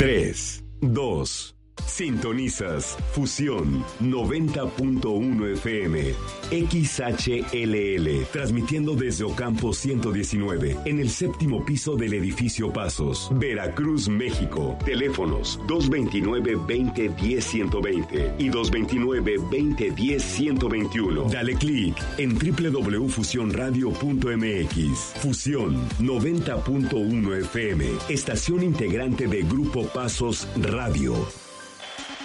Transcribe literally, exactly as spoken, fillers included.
tres, dos. Sintonizas Fusión noventa punto uno F M, X H L L, transmitiendo desde Ocampo ciento diecinueve, en el séptimo piso del edificio Pasos, Veracruz, México. Teléfonos dos veintinueve, veinte, diez, ciento veinte y dos veintinueve, veinte, diez, ciento veintiuno. Dale clic en doble u doble u doble u punto fusión radio punto m x. Fusión noventa punto uno F M, estación integrante de Grupo Pasos Radio.